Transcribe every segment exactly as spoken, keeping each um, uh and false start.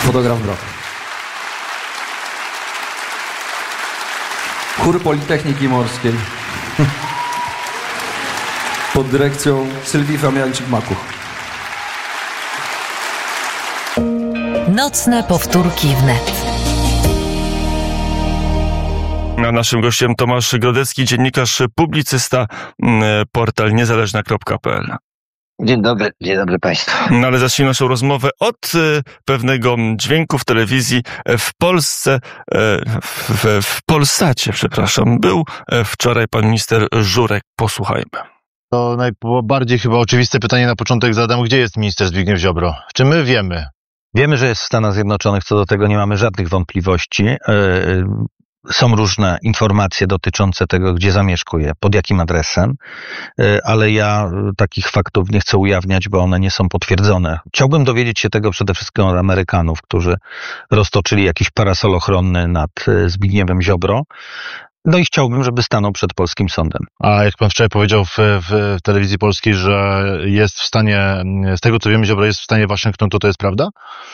Fotograf drogi. Chór Politechniki Morskiej pod dyrekcją Sylwii Famiańczyk-Makuch. Nocne powtórki wnet. A naszym gościem Tomasz Grodecki, dziennikarz, publicysta, portal niezależna kropka p l. Dzień dobry, dzień dobry Państwu. No ale zacznijmy naszą rozmowę od pewnego dźwięku w telewizji w Polsce, w, w Polsacie, przepraszam. Był wczoraj pan minister Żurek. Posłuchajmy. To najbardziej chyba oczywiste pytanie na początek zadam. Gdzie jest minister Zbigniew Ziobro? Czy my wiemy? Wiemy, że jest w Stanach Zjednoczonych, co do tego nie mamy żadnych wątpliwości. Są różne informacje dotyczące tego, gdzie zamieszkuje, pod jakim adresem, ale ja takich faktów nie chcę ujawniać, bo one nie są potwierdzone. Chciałbym dowiedzieć się tego przede wszystkim od Amerykanów, którzy roztoczyli jakiś parasol ochronny nad Zbigniewem Ziobro. No i chciałbym, żeby stanął przed polskim sądem. A jak pan wczoraj powiedział w, w telewizji polskiej, że jest w stanie, z tego co wiemy, Ziobro jest w stanie Waszyngton, to to jest prawda?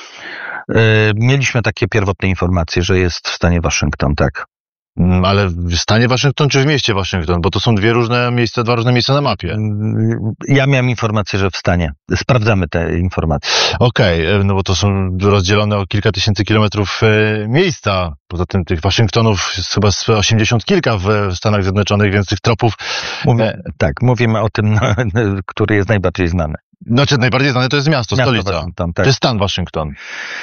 Mieliśmy takie pierwotne informacje, że jest w stanie Waszyngton, tak. Ale w stanie Waszyngton czy w mieście Waszyngton? Bo to są dwie różne miejsca, dwa różne miejsca na mapie. Ja miałem informację, że w stanie. Sprawdzamy te informacje. Okej, okay, no bo to są rozdzielone o kilka tysięcy kilometrów miejsca. Poza tym tych Waszyngtonów jest chyba z osiemdziesiąt kilka w Stanach Zjednoczonych, więc tych tropów... Mówi, e... Tak, mówimy o tym, który jest najbardziej znany. Znaczy najbardziej znane to jest miasto, miasto stolica. Waszyngton, tak. To jest stan Waszyngton.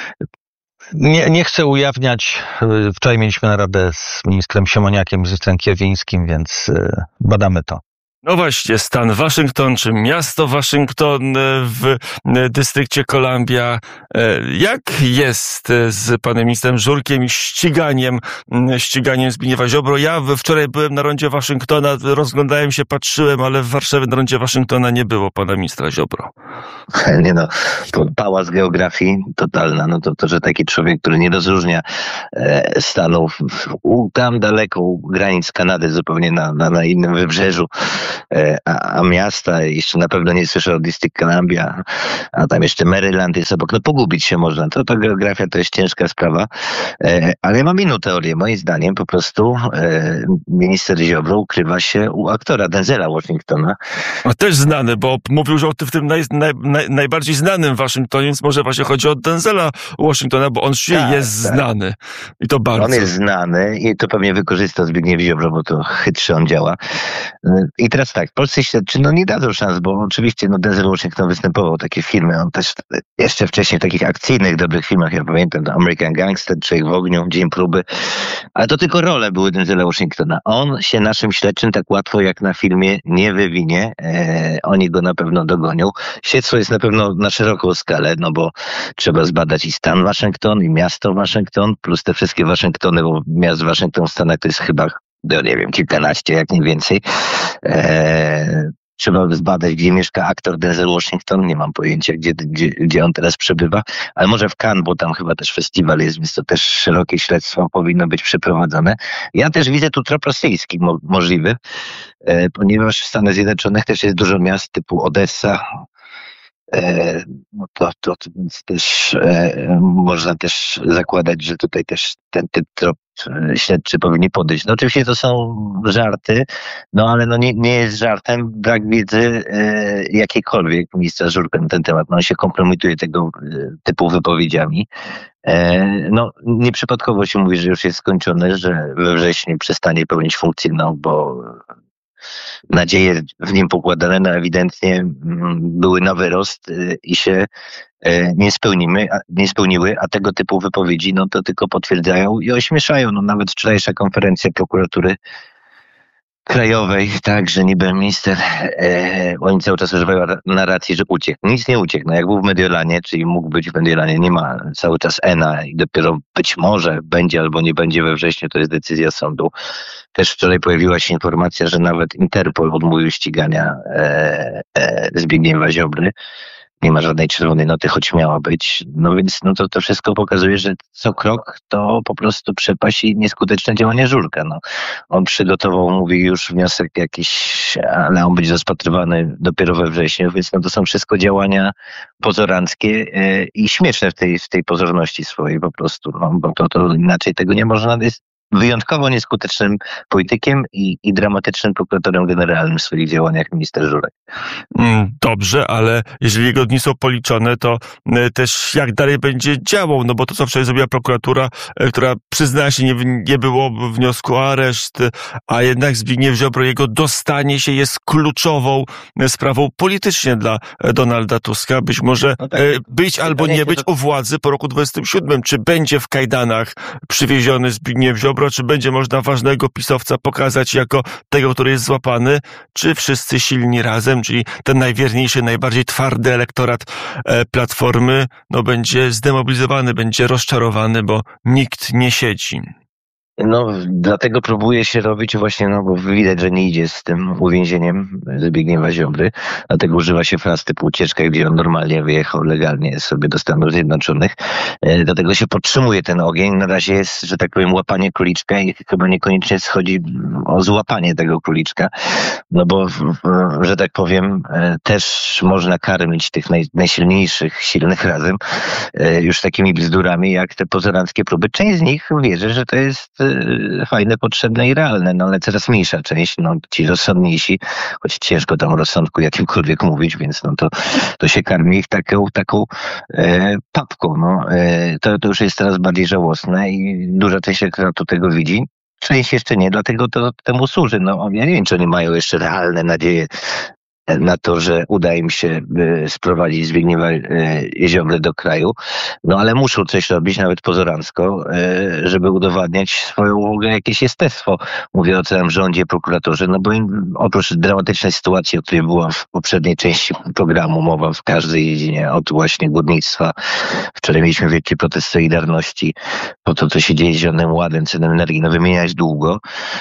Nie, nie chcę ujawniać. Wczoraj mieliśmy naradę z ministrem Siemoniakiem, z ministrem Kierwińskim, więc badamy to. No właśnie, stan Waszyngton, czy miasto Waszyngton w dystrykcie Columbia. Jak jest z panem ministrem Żurkiem i ściganiem, ściganiem Zbigniewa Ziobro? Ja wczoraj byłem na rondzie Waszyngtona, rozglądałem się, patrzyłem, ale w Warszawie na rondzie Waszyngtona nie było pana ministra Ziobro. Nie no, pałac geografii totalna, no to, to, że taki człowiek, który nie rozróżnia e, stanów u, tam daleko u granic Kanady, zupełnie na, na, na innym wybrzeżu, e, a, a miasta, jeszcze na pewno nie słyszę o District Columbia, a tam jeszcze Maryland jest obok, no pogubić się można, to, to geografia to jest ciężka sprawa, e, ale ja mam inną teorię, moim zdaniem po prostu e, minister Ziobro ukrywa się u aktora Denzela Washingtona. A też znany, bo mówił, że o tym w tym naj, naj, naj, najbardziej znanym Waszyngtonie, więc może właśnie chodzi o Denzela Washingtona, bo on się tak, jest tak. znany. I to bardzo. On jest znany i to pewnie wykorzystał Zbigniew Ziobro, bo to chytrze on działa. I teraz tak, polscy śledczy no nie dadzą szans, bo oczywiście no Denzel Washington występował takie filmy, on też jeszcze wcześniej w takich akcyjnych, dobrych filmach, ja pamiętam, American Gangster, Człowiek w ogniu, Dzień próby, ale to tylko role były Denzela Washingtona. On się naszym śledczym tak łatwo jak na filmie nie wywinie, e, oni go na pewno dogonią. Śledztwo jest na pewno na szeroką skalę, no bo trzeba zbadać i stan Waszyngton, i miasto Waszyngton, plus te wszystkie Waszyngtony, bo miast Waszyngton w Stanach to jest chyba, no nie wiem, kilkanaście, jak nie więcej. Eee, trzeba zbadać, gdzie mieszka aktor Denzel Washington, nie mam pojęcia, gdzie, gdzie, gdzie on teraz przebywa, ale może w Cannes, bo tam chyba też festiwal jest, więc to też szerokie śledztwo powinno być przeprowadzone. Ja też widzę tu trop rosyjski mo- możliwy, e, ponieważ w Stanach Zjednoczonych też jest dużo miast typu Odessa, E, no to, to, to więc też e, można też zakładać, że tutaj też ten typ trop e, śledczy powinni podejść. No oczywiście to są żarty, no ale no nie, nie jest żartem brak wiedzy e, jakiejkolwiek ministra Żurka na ten temat. No on się kompromituje tego e, typu wypowiedziami. E, no nieprzypadkowo się mówi, że już jest skończone, że we wrześniu przestanie pełnić funkcję, no bo nadzieje w nim pokładane, no ewidentnie były na wyrost i się nie spełnimy, nie spełniły, a tego typu wypowiedzi no to tylko potwierdzają i ośmieszają. No nawet wczorajsza konferencja prokuratury krajowej, tak, że niby minister, e, oni cały czas używają narracji, że uciekł. Nic nie uciekł. No jak był w Mediolanie, czyli mógł być w Mediolanie, nie ma cały czas E N A i dopiero być może będzie albo nie będzie we wrześniu, to jest decyzja sądu. Też wczoraj pojawiła się informacja, że nawet Interpol odmówił ścigania e, e, Zbigniewa Ziobry. nie ma żadnej czerwonej noty, choć miała być. No więc no to, to wszystko pokazuje, że co krok to po prostu przepaść i nieskuteczne działanie Żurka. No, on przygotował, mówi, już wniosek jakiś, ale on będzie rozpatrywany dopiero we wrześniu, więc no to są wszystko działania pozoranckie e, i śmieszne w tej, w tej pozorności swojej po prostu, no, bo to, to inaczej tego nie można. Jest wyjątkowo nieskutecznym politykiem i, i dramatycznym prokuratorem generalnym w swoich działaniach minister Żurek. Dobrze, ale jeżeli jego dni są policzone, to też jak dalej będzie działał? No bo to, co wczoraj zrobiła prokuratura, która przyznała się, nie, nie było wniosku o areszt, a jednak Zbigniew Ziobro, jego dostanie się jest kluczową sprawą politycznie dla Donalda Tuska. Być może no tak, być albo nie być to... u władzy po roku dwudziestym siódmym. Czy będzie w kajdanach przywieziony Zbigniew Ziobro? Czy będzie można ważnego pisowca pokazać jako tego, który jest złapany, czy wszyscy silni razem, czyli ten najwierniejszy, najbardziej twardy elektorat Platformy, no będzie zdemobilizowany, będzie rozczarowany, bo nikt nie siedzi. No, dlatego próbuje się robić właśnie, no bo widać, że nie idzie z tym uwięzieniem Zbigniewa Ziobry, dlatego używa się fraz typu ucieczka, gdzie on normalnie wyjechał legalnie sobie do Stanów Zjednoczonych. E, dlatego się podtrzymuje ten ogień. Na razie jest, że tak powiem, łapanie króliczka i chyba niekoniecznie chodzi o złapanie tego króliczka, no bo, że tak powiem, e, też można karmić tych naj, najsilniejszych, silnych razem e, już takimi bzdurami, jak te pozoranckie próby. Część z nich wierzy, że to jest fajne, potrzebne i realne, no ale coraz mniejsza część, no ci rozsądniejsi, choć ciężko tam o rozsądku jakimkolwiek mówić, więc no to, to się karmi ich taką, taką e, papką, no. E, to, to już jest coraz bardziej żałosne i duża część elektoratu tego widzi. Część jeszcze nie, dlatego to temu służy. No, ja nie wiem, czy oni mają jeszcze realne nadzieje na to, że uda im się sprowadzić Zbigniewa Ziobrę do kraju. No ale muszą coś robić, nawet pozorancko, żeby udowadniać swoją w ogóle jakieś jestestwo. Mówię o całym rządzie, prokuratorze, no bo im, oprócz dramatycznej sytuacji, o której była w poprzedniej części programu mowa w każdej dziedzinie, od właśnie górnictwa. Wczoraj mieliśmy wielki protest Solidarności po to, co się dzieje z Zielonym Ładem, ceną energii. No wymieniać długo.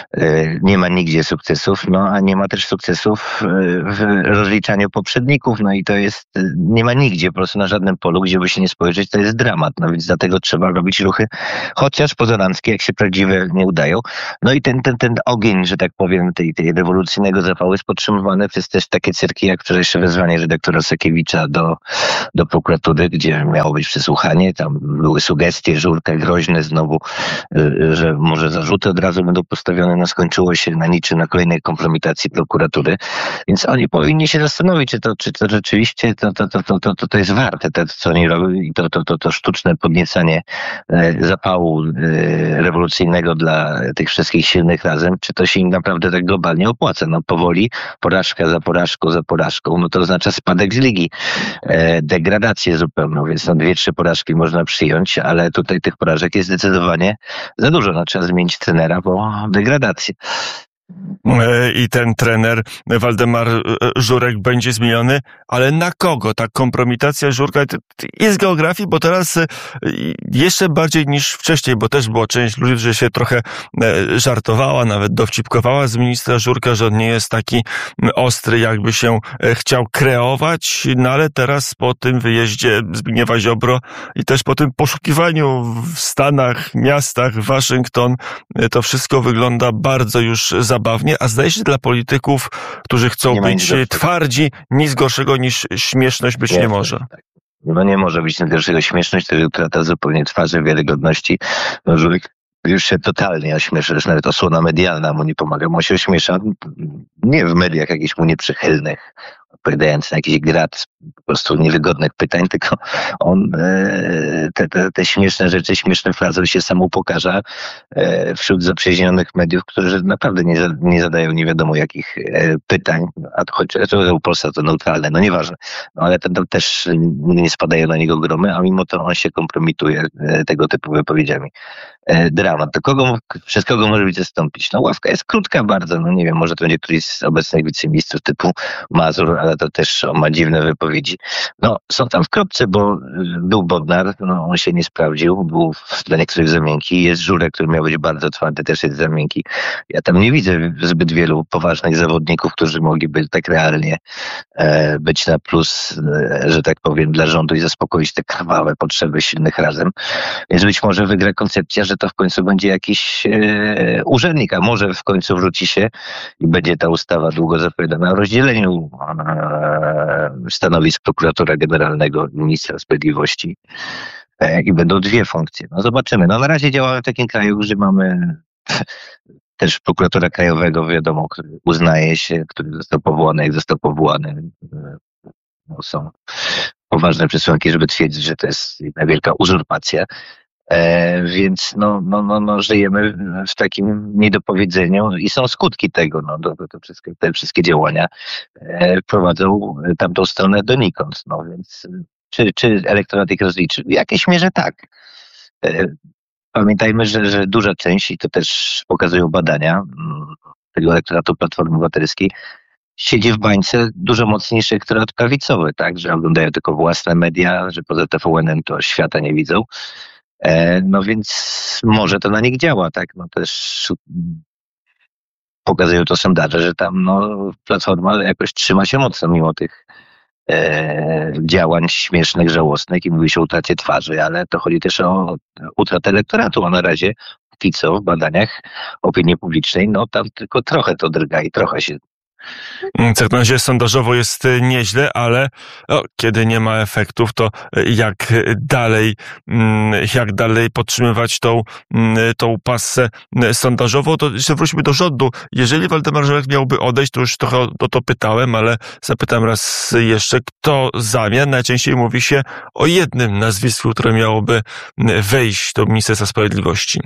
Nie ma nigdzie sukcesów, no a nie ma też sukcesów w rozliczaniu poprzedników, no i to jest, nie ma nigdzie, po prostu na żadnym polu, gdzie by się nie spojrzeć, to jest dramat, no więc dlatego trzeba robić ruchy, chociaż pozoranckie, jak się prawdziwe nie udają. No i ten, ten, ten ogień, że tak powiem, tej, tej rewolucyjnego zapału jest podtrzymywany przez też takie cyrki, jak wczorajsze wezwanie redaktora Sakiewicza do, do prokuratury, gdzie miało być przesłuchanie, tam były sugestie, Żurka groźne znowu, że może zarzuty od razu będą postawione, no skończyło się na niczym, na kolejnej kompromitacji prokuratury, więc oni powinni się zastanowić, czy to, czy to rzeczywiście to, to, to, to, to, to jest warte, to, co oni robią i to, to, to, to sztuczne podniecanie zapału rewolucyjnego dla tych wszystkich silnych razem, czy to się im naprawdę tak globalnie opłaca. No powoli, porażka za porażką za porażką, no to oznacza spadek z ligi, degradację zupełną, więc no dwie, trzy porażki można przyjąć, ale tutaj tych porażek jest zdecydowanie za dużo, no trzeba zmienić trenera, bo degradację. I ten trener Waldemar Żurek będzie zmieniony, ale na kogo? Ta kompromitacja Żurka jest geografii, bo teraz jeszcze bardziej niż wcześniej, bo też było część ludzi, że się trochę żartowała, nawet dowcipkowała z ministra Żurka, że on nie jest taki ostry, jakby się chciał kreować, no ale teraz po tym wyjeździe Zbigniewa Ziobro i też po tym poszukiwaniu w Stanach, miastach, Waszyngton, to wszystko wygląda bardzo już zabawnie, a zdaje się dla polityków, którzy chcą nie być twardzi, nic gorszego niż śmieszność być nie, nie może. Tak. No nie może być nic gorszego. Śmieszność to utrata zupełnie twarzy, wiarygodności. No, Żurek już się totalnie ośmiesza, już nawet osłona medialna mu nie pomaga, mu się ośmiesza nie w mediach jakichś mu nieprzychylnych, odpowiadając na jakiś grat po prostu niewygodnych pytań, tylko on e, te, te, te śmieszne rzeczy, śmieszne frazy się sam upokarza e, wśród zaprzyjaźnionych mediów, którzy naprawdę nie, nie zadają nie wiadomo jakich e, pytań, a to choć to Polska to neutralne, no nieważne, no ale ten, tam też nie spadają na niego gromy, a mimo to on się kompromituje e, tego typu wypowiedziami. e, dramat. To kogo, przez kogo może być zastąpić? No ławka jest krótka bardzo, no nie wiem, może to będzie któryś z obecnych wiceministrów typu Mazur, ale to też on ma dziwne wypowiedzi. No są tam w kropce, bo y, był Bodnar, no on się nie sprawdził, był dla niektórych za miękki, jest Żurek, który miał być bardzo twardy, też jest za miękki. Ja tam nie widzę zbyt wielu poważnych zawodników, którzy mogliby tak realnie e, być na plus, e, że tak powiem, dla rządu i zaspokoić te krwawe potrzeby silnych razem. Więc być może wygra koncepcja, że to w końcu będzie jakiś e, urzędnik, a może w końcu wróci się i będzie ta ustawa długo zapowiadana o rozdzieleniu e, stanowisk prokuratora generalnego i ministra sprawiedliwości. E, I będą dwie funkcje. No zobaczymy. No na razie działamy w takim kraju, że mamy też prokuratora krajowego, wiadomo, który uznaje się, który został powołany, jak został powołany. No, są poważne przesłanki, żeby twierdzić, że to jest jedna wielka uzurpacja. E, więc no, no, no, no, żyjemy w takim niedopowiedzeniu i są skutki tego. No, to, to, to wszystkie, te wszystkie działania e, prowadzą tamtą stronę donikąd. No, więc czy, czy elektorat ich rozliczy? W jakiejś mierze tak. E, Pamiętajmy, że, że duża część, i to też pokazują badania tego elektoratu Platformy Obywatelskiej, siedzi w bańce dużo mocniejszy elektorat prawicowy, tak, że oglądają tylko własne media, że poza T V N-em to świata nie widzą. E, no więc może to na nich działa, tak, no też pokazują to sondaże, że tam no, Platforma jakoś trzyma się mocno mimo tych E, działań śmiesznych, żałosnych i mówi się o utracie twarzy, ale to chodzi też o utratę elektoratu, a na razie póki co w badaniach opinii publicznej, no tam tylko trochę to drga i trochę się. Tak, na razie sondażowo jest nieźle, ale o, kiedy nie ma efektów, to jak dalej, jak dalej podtrzymywać tą, tą passę sondażową, to jeszcze wróćmy do rządu. Jeżeli Waldemar Żurek miałby odejść, to już trochę o to pytałem, ale zapytam raz jeszcze, kto zamian? Najczęściej mówi się o jednym nazwisku, które miałoby wejść do Ministerstwa Sprawiedliwości.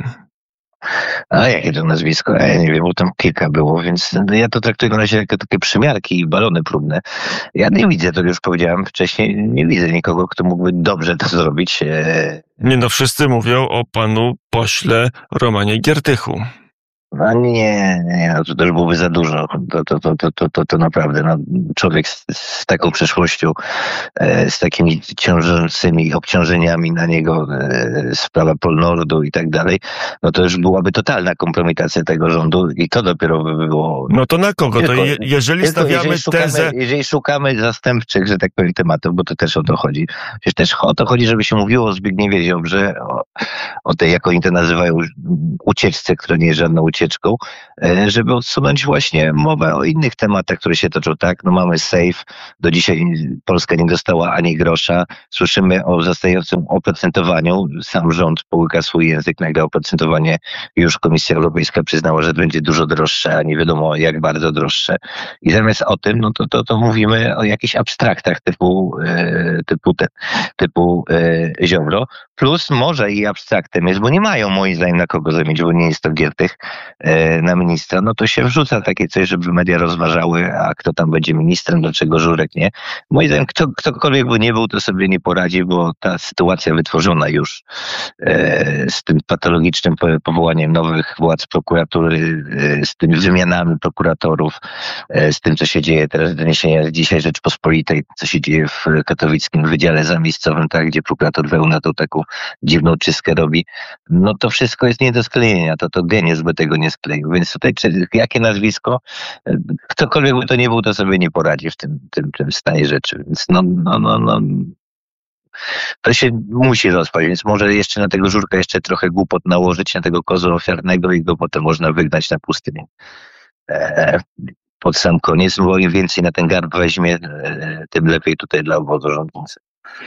A jakie to nazwisko? Ja nie wiem, bo tam kilka było, więc ja to traktuję na razie jako takie przymiarki i balony próbne. Ja nie widzę, to już powiedziałem wcześniej, nie widzę nikogo, kto mógłby dobrze to zrobić. Nie no, wszyscy mówią o panu pośle Romanie Giertychu. No nie, nie, no to też byłoby za dużo. To, to, to, to, to, to, to naprawdę, no, człowiek z, z taką przeszłością, e, z takimi ciążącymi obciążeniami na niego, e, sprawa Polnordu i tak dalej, no to już byłaby totalna kompromitacja tego rządu i to dopiero by było... No to na kogo? Tylko, to je, jeżeli tylko stawiamy jeżeli szukamy, tezę... Jeżeli szukamy zastępczych, że tak powiem, tematów, bo to też o to chodzi. Przecież też o to chodzi, żeby się mówiło o Zbigniewie Ziobrze, o, o tej, jak oni to nazywają, ucieczce, która nie jest żadną ucieczką, żeby odsunąć właśnie mowę o innych tematach, które się toczą. Tak, no mamy safe, do dzisiaj Polska nie dostała ani grosza. Słyszymy o wzrastającym oprocentowaniu. Sam rząd połyka swój język, nagle oprocentowanie już Komisja Europejska przyznała, że będzie dużo droższe, a nie wiadomo jak bardzo droższe. I zamiast o tym, no to, to, to mówimy o jakichś abstraktach typu, e, typu, te, typu e, Ziobro. Plus może i abstraktem jest, bo nie mają moim zdaniem na kogo zamienić, bo nie jest to Giertych e, na ministra, no to się wrzuca takie coś, żeby media rozważały, a kto tam będzie ministrem, dlaczego Żurek nie. Moim zdaniem kto, ktokolwiek by nie był, to sobie nie poradzi, bo ta sytuacja wytworzona już e, z tym patologicznym powołaniem nowych władz prokuratury, e, z tymi wymianami prokuratorów, e, z tym, co się dzieje teraz, doniesienia z dzisiaj Rzeczpospolitej, co się dzieje w katowickim wydziale zamiejscowym, tak, gdzie prokurator Wełna tą taką dziwną czystkę robi, no to wszystko jest nie do sklejenia, to to geniusz by tego nie skleił, więc tutaj czy, jakie nazwisko, ktokolwiek by to nie był, to sobie nie poradzi w tym, tym, tym stanie rzeczy, więc no, no, no, no to się musi rozpaść, więc może jeszcze na tego Żurka jeszcze trochę głupot nałożyć, na tego kozła ofiarnego i go potem można wygnać na pustynię. E, pod sam koniec, bo im więcej na ten garb weźmie, e, tym lepiej tutaj dla obozu rządzącego.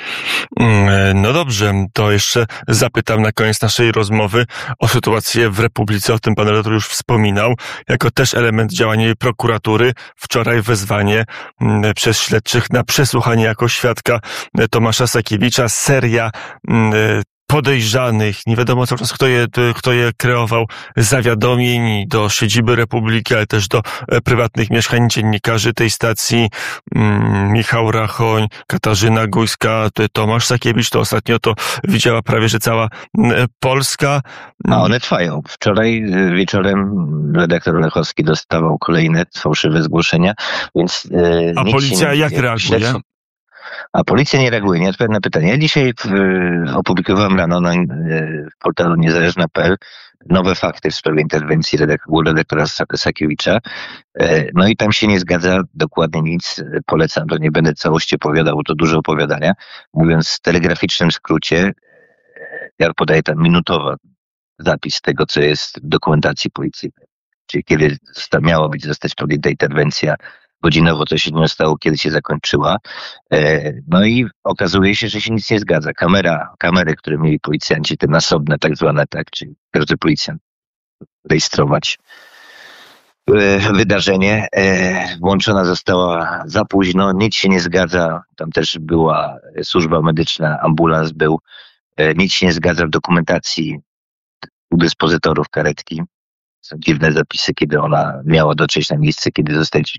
No dobrze, to jeszcze zapytam na koniec naszej rozmowy o sytuację w Republice, o tym pan redaktor już wspominał, jako też element działania prokuratury. Wczoraj wezwanie przez śledczych na przesłuchanie jako świadka Tomasza Sakiewicza, seria podejrzanych, nie wiadomo cały czas, kto je, kto je kreował, zawiadomień do siedziby Republiki, ale też do prywatnych mieszkań dziennikarzy tej stacji, Michał Rachoń, Katarzyna Gujska, Tomasz Sakiewicz, to ostatnio to widziała prawie, że cała Polska. A one trwają. Wczoraj wieczorem redaktor Lechowski dostawał kolejne fałszywe zgłoszenia, więc... E, A policja nie, jak nie, reaguje? Śledztwo, a policja nie reaguje, nie odpowiada na pytanie. Ja dzisiaj e, opublikowałem rano na e, portalu niezależna kropka p l nowe fakty w sprawie interwencji redaktora, redaktora Sakiewicza. E, no i tam się nie zgadza dokładnie nic. Polecam, to nie będę całości opowiadał, bo to dużo opowiadania. Mówiąc w telegraficznym skrócie, ja podaję tam minutowy zapis tego, co jest w dokumentacji policyjnej. Czyli kiedy miała być zostać podjęta interwencja, godzinowo to się nie stało, kiedy się zakończyła. No i okazuje się, że się nic nie zgadza. Kamera, kamery, które mieli policjanci, te nasobne tak zwane, tak, czyli każdy policjant rejestrować wydarzenie, włączona została za późno, nic się nie zgadza. Tam też była służba medyczna, ambulans był. Nic się nie zgadza w dokumentacji u dyspozytorów karetki. Są dziwne zapisy, kiedy ona miała dotrzeć na miejsce, kiedy zostać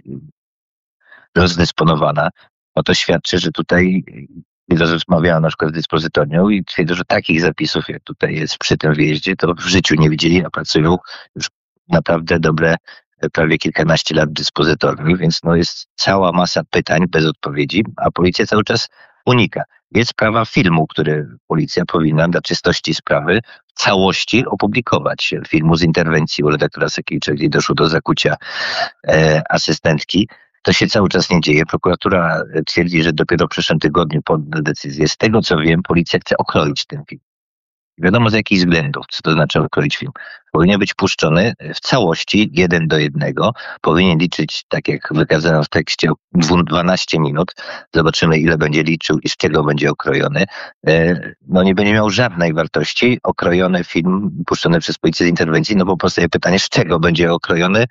rozdysponowana. No to świadczy, że tutaj rozmawiała na przykład z dyspozytornią i twierdzą, że takich zapisów, jak tutaj jest przy tym wyjeździe, to w życiu nie widzieli, a pracują już naprawdę dobre prawie kilkanaście lat w dyspozytorni, więc no jest cała masa pytań bez odpowiedzi, a policja cały czas unika. Jest sprawa filmu, który policja powinna dla czystości sprawy w całości opublikować. Filmu z interwencji u redaktora Sakiewicza, gdzie doszło do zakucia e, asystentki. To się cały czas nie dzieje. Prokuratura twierdzi, że dopiero w przyszłym tygodniu podda decyzję. Z tego, co wiem, policja chce okroić ten film. Wiadomo z jakich względów, co to znaczy okroić film. Powinien być puszczony w całości, jeden do jednego. Powinien liczyć, tak jak wykazano w tekście, dwanaście minut. Zobaczymy, ile będzie liczył i z czego będzie okrojony. No nie będzie miał żadnej wartości okrojony film puszczony przez policję z interwencji, no bo powstaje pytanie, z czego będzie okrojony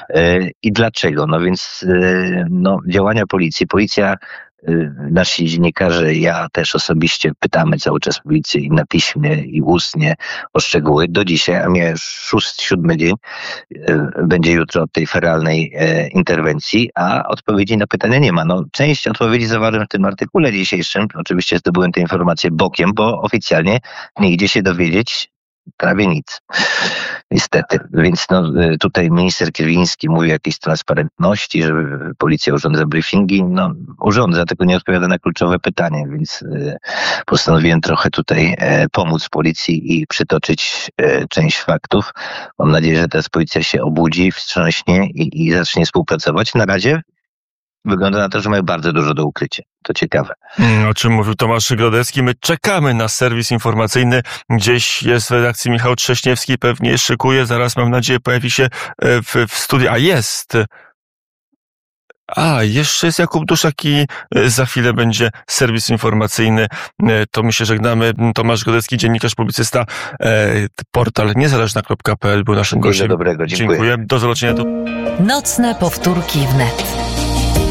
i dlaczego. No więc no, działania policji. Policja Nasi dziennikarze, ja też osobiście pytamy cały czas policję i na piśmie, i ustnie o szczegóły. Do dzisiaj, a mnie szósty, siódmy dzień, będzie jutro od tej feralnej interwencji, a odpowiedzi na pytania nie ma. No, część odpowiedzi zawarłem w tym artykule dzisiejszym. Oczywiście zdobyłem te informacje bokiem, bo oficjalnie nie idzie się dowiedzieć prawie nic. Niestety. Więc no, tutaj minister Kierwiński mówi o jakiejś transparentności, że policja urządza briefingi. No, urządza, tylko nie odpowiada na kluczowe pytanie, więc y, postanowiłem trochę tutaj e, pomóc policji i przytoczyć e, część faktów. Mam nadzieję, że teraz policja się obudzi, wstrząśnie i, i zacznie współpracować. Na razie wygląda na to, że mają bardzo dużo do ukrycia. To ciekawe. O czym mówił Tomasz Grodecki. My czekamy na serwis informacyjny. Gdzieś jest w redakcji Michał Trześniewski, pewnie szykuje. Zaraz, mam nadzieję, pojawi się w, w studiu. A jest! A, jeszcze jest Jakub Duszak i za chwilę będzie serwis informacyjny. To my się żegnamy. Tomasz Grodecki, dziennikarz, publicysta, portal niezależna kropka p l był naszym gościem. Dobrego, dziękuję. Dziękuję. Do zobaczenia. Nocne powtórki wnet.